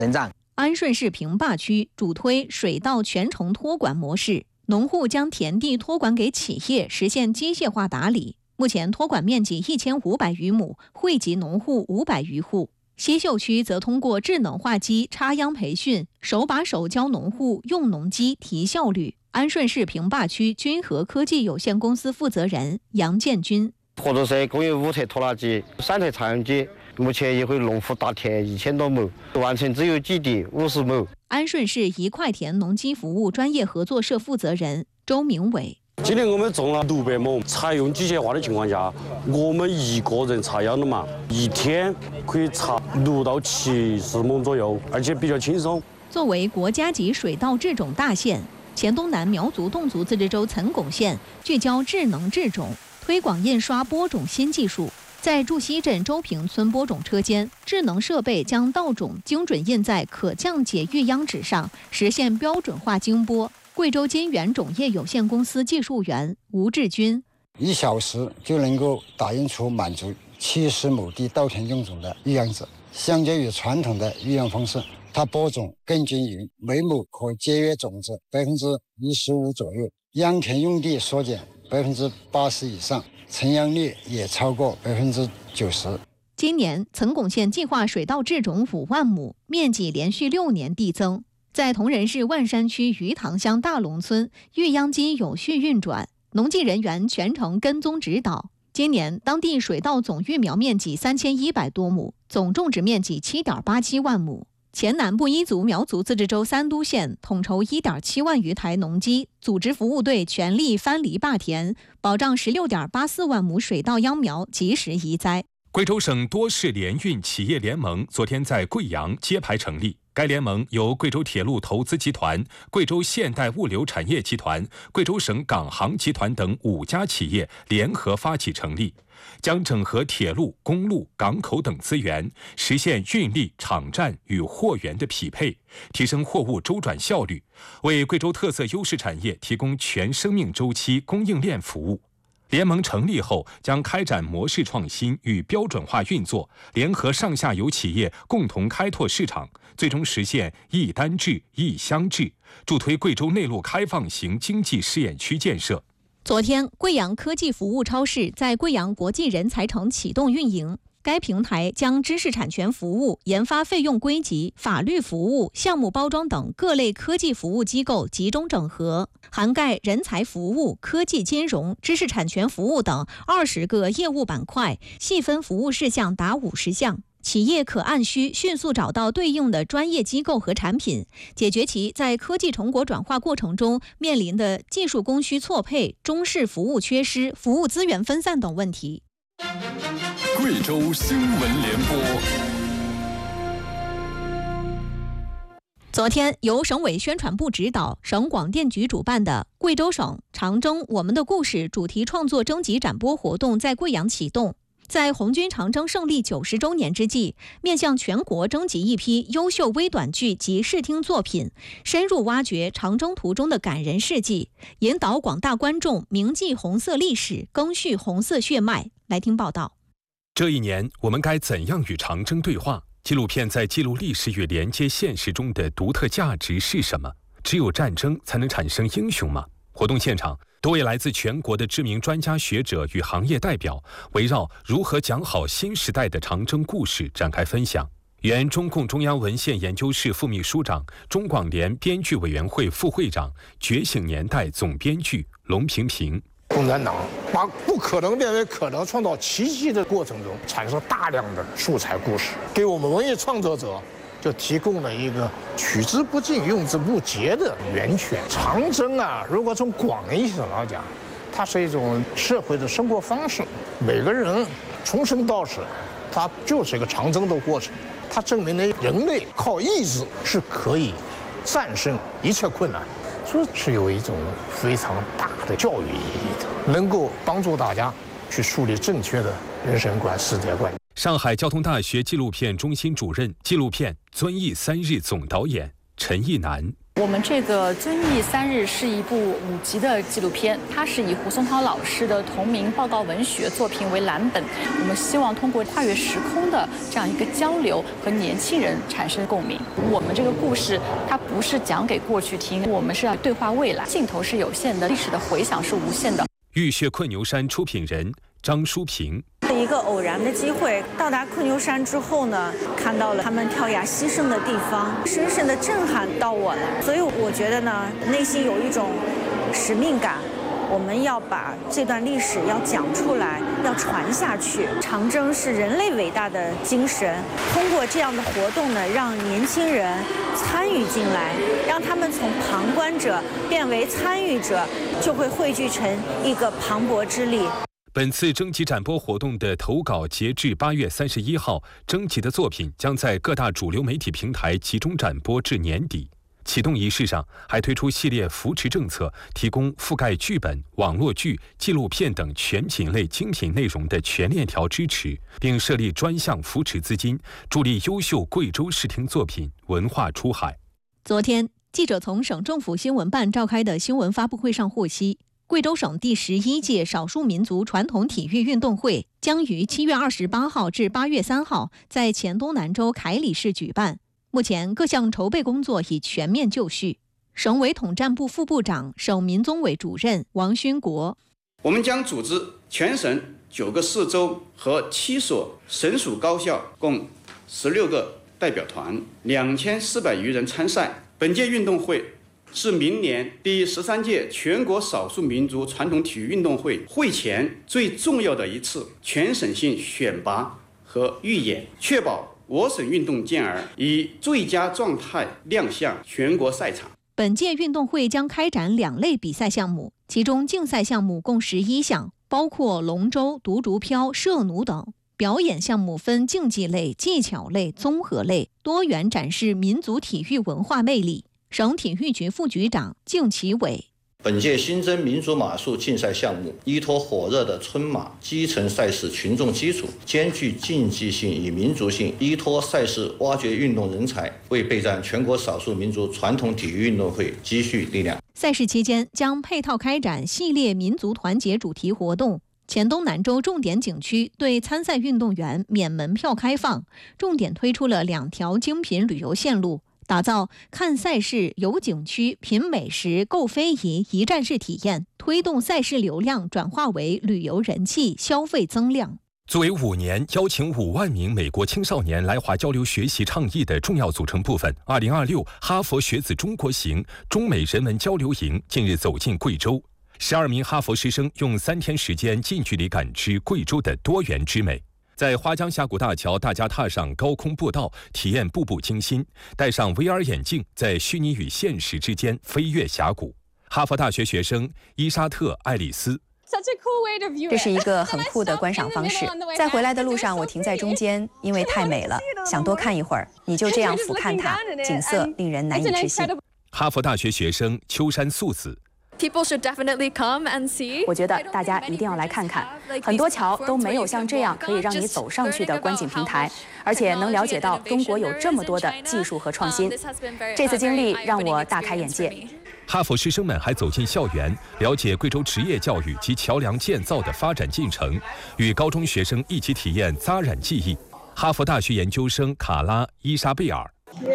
人长。 安顺市平坝区主推水稻全程托管模式，农户将田地托管给企业，实现机械化打理。目前托管面积1500余亩，惠及农户500余户。西秀区则通过智能化机插秧培训，手把手教农户用农机提效率。安顺市平坝区君和科技有限公司负责人杨建军： 合作社共有5台拖拉机、3台插秧机，目前也为农户打田1000多亩，完成自有基地50亩。 安顺市一块田农机服务专业合作社负责人周明伟： 今年我们种了600亩，采用机械化的情况下，我们一个人插秧的嘛，一天可以插6到70亩左右，而且比较轻松。 作为国家级水稻制种大县，黔东南苗族侗族自治州岑巩县聚焦智能制种，推广印刷播种新技术。在祝西镇周平村播种车间，智能设备将稻种精准印在可降解育秧纸上，实现标准化精播。贵州金源种业有限公司技术员吴志军 ：1小时就能够打印出满足70亩地稻田用种的育秧纸。相较于传统的育秧方式，它播种更均匀，每亩可节约种子15%左右，秧田用地缩减80%以上，成秧率也超过90%。 今年岑巩县计划水稻制种5万亩，面积连续6年递增。在铜仁市万山区鱼塘乡大龙村，育秧机有序运转，农技人员全程跟踪指导。今年当地水稻总育苗面积3100多亩，总种植面积7.87万亩。黔南布依族苗族自治州三都县统筹1.7万余台农机，组织服务队全力翻犁坝田，保障16.84万亩水稻秧苗及时移栽。 贵州省多市联运企业联盟昨天在贵阳揭牌成立。该联盟由贵州铁路投资集团、贵州现代物流产业集团、贵州省港航集团等5家企业联合发起成立，将整合铁路、公路、港口等资源，实现运力、场站与货源的匹配，提升货物周转效率，为贵州特色优势产业提供全生命周期供应链服务。联盟成立后，将开展模式创新与标准化运作，联合上下游企业共同开拓市场，最终实现一单制、一乡制，助推贵州内陆开放型经济试验区建设。 昨天，贵阳科技服务超市在贵阳国际人才城启动运营。该平台将知识产权服务、研发费用归集、法律服务、项目包装等各类科技服务机构集中整合，涵盖人才服务、科技金融、知识产权服务等20个业务板块，细分服务事项达50项。企业可按需迅速找到对应的专业机构和产品，解决其在科技成果转化过程中面临的技术供需错配、中式服务缺失、服务资源分散等问题。 贵州新闻联播。 昨天，由省委宣传部指导、省广电局主办的贵州省长征我们的故事主题创作征集展播活动在贵阳启动。在红军长征胜利90周年之际，面向全国征集一批优秀微短剧及视听作品，深入挖掘长征途中的感人事迹，引导广大观众铭记红色历史，赓续红色血脉。来听报道。 这一年，我们该怎样与长征对话？纪录片在记录历史与连接现实中的独特价值是什么？只有战争才能产生英雄吗？活动现场，多位来自全国的知名专家学者与行业代表，围绕如何讲好新时代的长征故事展开分享。原中共中央文献研究室副秘书长、中广联编剧委员会副会长、觉醒年代总编剧龙平平。 共产党把不可能变为可能、创造奇迹的过程中，产生大量的素材故事，给我们文艺创作者就提供了一个取之不尽、用之不竭的源泉。长征啊，如果从广义上来讲，它是一种社会的生活方式。每个人从生到死，它就是一个长征的过程。它证明了人类靠意志是可以战胜一切困难。这是有一种非常大的教育意义的，能够帮助大家去树立正确的人生观、世界观。 上海交通大学纪录片中心主任、纪录片《遵义3日》总导演陈义南。 我们这个遵义3日是一部5集的纪录片，它是以胡松涛老师的同名报告文学作品为蓝本。我们希望通过跨越时空的这样一个交流，和年轻人产生共鸣。我们这个故事它不是讲给过去听，我们是要对话未来。镜头是有限的，历史的回响是无限的。 浴血困牛山出品人张淑平。 一个偶然的机会，到达困牛山之后呢，看到了他们跳崖牺牲的地方，深深的震撼到我了。所以我觉得呢，内心有一种使命感，我们要把这段历史要讲出来，要传下去。长征是人类伟大的精神，通过这样的活动呢，让年轻人参与进来，让他们从旁观者变为参与者，就会汇聚成一个磅礴之力。 本次征集展播活动的投稿截至8月31号，征集的作品将在各大主流媒体平台集中展播至年底。启动仪式上还推出系列扶持政策，提供覆盖剧本、网络剧、纪录片等全景类精品内容的全链条支持，并设立专项扶持资金，助力优秀贵州视听作品文化出海。 昨天，记者从省政府新闻办召开的新闻发布会上获悉，贵州省第11届少数民族传统体育运动会将于7月28号至8月3号在黔东南州凯里市举办。目前各项筹备工作已全面就绪。省委统战部副部长、省民综委主任王勋国： 我们将组织全省9个市州和7所省属高校共16个代表团，2400余人参赛。本届运动会是明年第13届全国少数民族传统体育运动会会前最重要的一次全省性选拔和预演，确保我省运动健儿以最佳状态亮相全国赛场。 本届运动会将开展2类比赛项目，其中竞赛项目共11项，包括龙舟、独竹漂、射弩等；表演项目分竞技类、技巧类、综合类，多元展示民族体育文化魅力。省体育局副局长靳其伟： 本届新增民族马术竞赛项目，依托火热的春马基层赛事群众基础，兼具竞技性与民族性，依托赛事挖掘运动人才，为备战全国少数民族传统体育运动会积蓄力量。 赛事期间将配套开展系列民族团结主题活动。黔东南州重点景区对参赛运动员免门票开放，重点推出了2条精品旅游线路，打造看赛事、游景区、品美食、购非遗一站式体验，推动赛事流量转化为旅游人气、消费增量。 作为5年邀请5万名美国青少年来华交流学习倡议的重要组成部分，2026哈佛学子中国行中美人文交流营近日走进贵州。12名哈佛师生用3天时间近距离感知贵州的多元之美。在花江峡谷大桥，大家踏上高空步道，体验步步惊心；戴上 VR 眼镜，在虚拟与现实之间飞越峡谷。哈佛大学学生伊莎特·爱丽丝： 这是一个很酷的观赏方式。在回来的路上，我停在中间，因为太美了，想多看一会儿。你就这样俯瞰它，景色令人难以置信。 哈佛大学学生秋山素子： 我觉得大家一定要来看看，很多桥都没有像这样可以让你走上去的观景平台，而且能了解到中国有这么多的技术和创新。这次经历让我大开眼界。 哈佛师生们还走进校园，了解贵州职业教育及桥梁建造的发展进程，与高中学生一起体验扎染技艺。哈佛大学研究生卡拉·伊莎贝尔：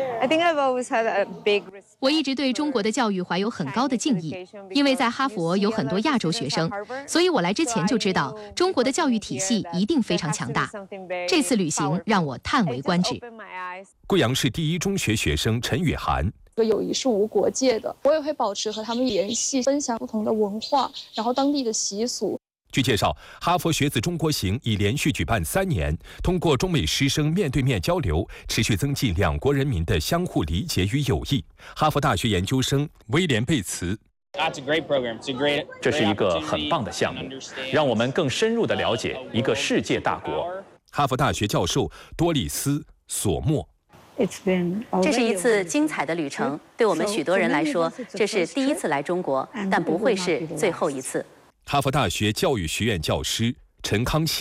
我一直对中国的教育怀有很高的敬意，因为在哈佛有很多亚洲学生，所以我来之前就知道中国的教育体系一定非常强大。这次旅行让我叹为观止。 贵阳市第一中学学生陈雨涵： 友谊是无国界的，我也会保持和他们联系，分享不同的文化，然后当地的习俗。 据介绍，哈佛学子中国行已连续举办3年，通过中美师生面对面交流，持续增进2国人民的相互理解与友谊。哈佛大学研究生威廉贝茨： 这是一个很棒的项目，让我们更深入地了解一个世界大国。 哈佛大学教授多丽丝·索莫： 这是一次精彩的旅程，对我们许多人来说，这是第一次来中国，但不会是最后一次。 哈佛大学教育学院教师陈康琪：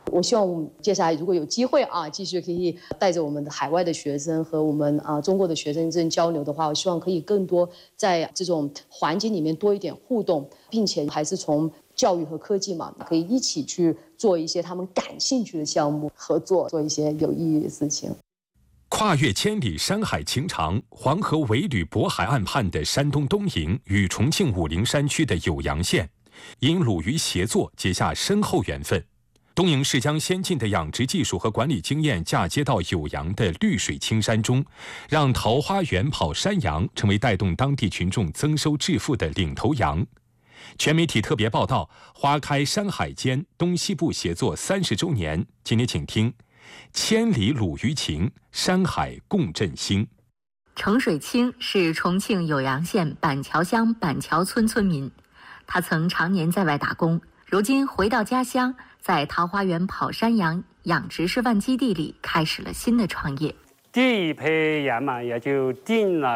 我希望我们接下来如果有机会继续可以带着我们的海外的学生和我们中国的学生这交流的话，我希望可以更多在这种环境里面多一点互动，并且还是从教育和科技嘛，可以一起去做一些他们感兴趣的项目，合作做一些有意义的事情。 跨越千里山海情长，黄河尾吕渤海岸畔的山东东营与重庆武陵山区的酉阳县，因鲁渝协作结下深厚缘分。东营市将先进的养殖技术和管理经验嫁接到酉阳的绿水青山中，让桃花源跑山羊成为带动当地群众增收致富的领头羊。全媒体特别报道：花开山海间，东西部协作30周年。今天请听：千里鲁渝情，山海共振兴。 程水清是重庆酉阳县板桥乡板桥村村民，他曾常年在外打工，如今回到家乡，在桃花源跑山羊养殖示范基地里开始了新的创业。 第一批羊嘛，也就定了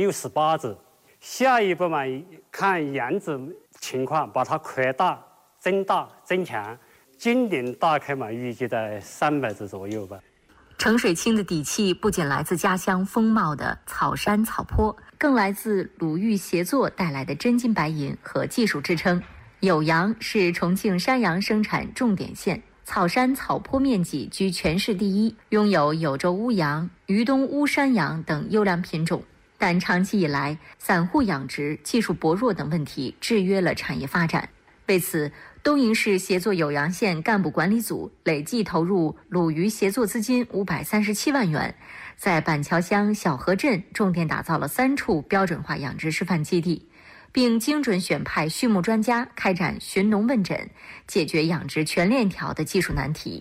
168只，下一步嘛，看养殖情况，把它扩大、增强。今年大概嘛，预计在300只左右吧。 程水清的底气不仅来自家乡丰茂的草山草坡，更来自鲁渝协作带来的真金白银和技术支撑。酉阳是重庆山羊生产重点县，草山草坡面积居全市第一，拥有酉州乌羊、渝东乌山羊等优良品种。但长期以来，散户养殖技术薄弱等问题制约了产业发展。为此，东营市协作酉阳县干部管理组累计投入鲁渝协作资金537万元，在板桥乡小河镇重点打造了3处标准化养殖示范基地，并精准选派畜牧专家开展巡农问诊，解决养殖全链条的技术难题。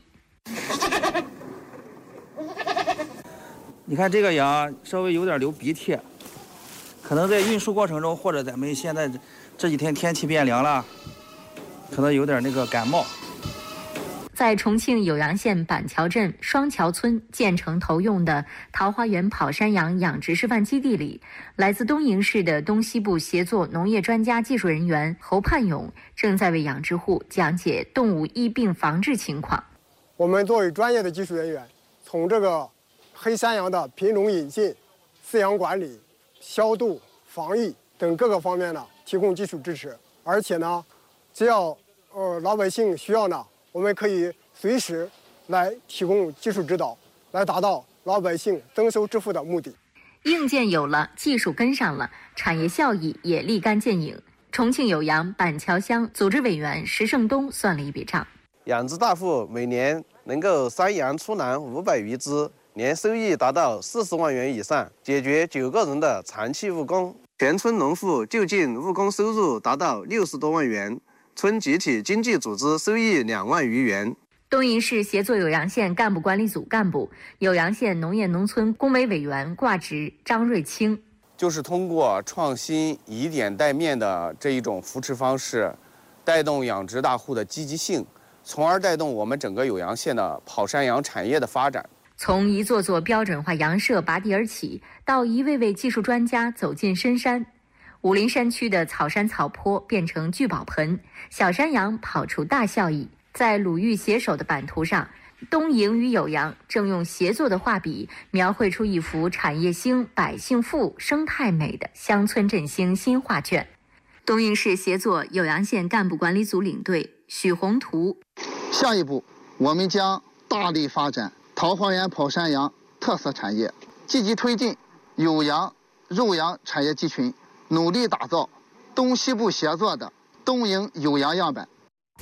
你看这个羊稍微有点流鼻涕，可能在运输过程中，或者咱们现在这几天天气变凉了，可能有点那个感冒。 在重庆酉阳县板桥镇双桥村建成投用的桃花源跑山羊养殖示范基地里，来自东营市的东西部协作农业专家技术人员侯盼勇正在为养殖户讲解动物疫病防治情况。 我们作为专业的技术人员，从这个黑山羊的品种引进、饲养管理、消毒、防疫等各个方面呢，提供技术支持。而且呢，只要老百姓需要呢，我们可以随时来提供技术指导，来达到老百姓增收致富的目的。 硬件有了，技术跟上了，产业效益也立竿见影。重庆酉阳板桥乡组织委员石胜东算了一笔账： 养殖大户每年能够山羊出栏500余只，年收益达到40万元以上，解决9个人的长期务工。全村农户就近务工收入达到60多万元，村集体经济组织收益2万余元。 东营市协作酉阳县干部管理组干部、酉阳县农业农村工委委员挂职张瑞清， 就是通过创新以点带面的这一种扶持方式，带动养殖大户的积极性，从而带动我们整个酉阳县的跑山羊产业的发展。 从一座座标准化羊舍拔地而起，到一位位技术专家走进深山，武陵山区的草山草坡变成聚宝盆，小山羊跑出大效益。在鲁渝携手的版图上，东营与酉阳正用协作的画笔描绘出一幅产业兴、百姓富、生态美的乡村振兴新画卷。东营市协作酉阳县干部管理组领队许宏图： 下一步，我们将大力发展桃花源跑山羊特色产业，积极推进酉阳、肉羊产业集群，努力打造东西部协作的东营酉阳样板。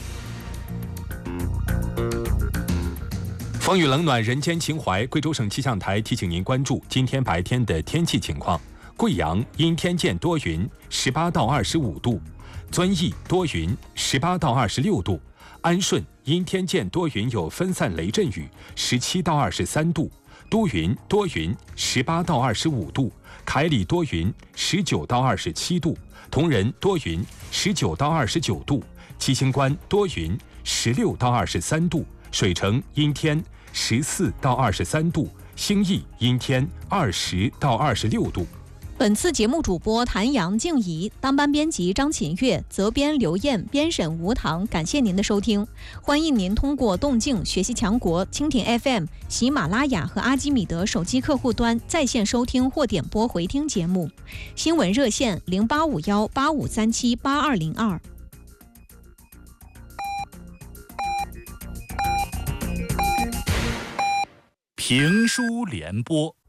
风雨冷暖人间情怀，贵州省气象台提醒您关注今天白天的天气情况。贵阳阴天见多云，18到25度；遵义多云，18到26度；安顺阴天见多云有分散雷阵雨，17到23度；都匀多云，18到25度；凯里多云，19到27度；铜仁多云，19到29度；七星关多云，16到23度；水城阴天，14到23度；兴义阴天，20到26度。 本次节目主播谭阳、静怡，当班编辑张琴月，责编刘艳，编审吴棠。感谢您的收听，欢迎您通过动静、学习强国、蜻蜓 FM、喜马拉雅和阿基米德手机客户端在线收听或点播回听节目。新闻热线085185378202。 评书联播。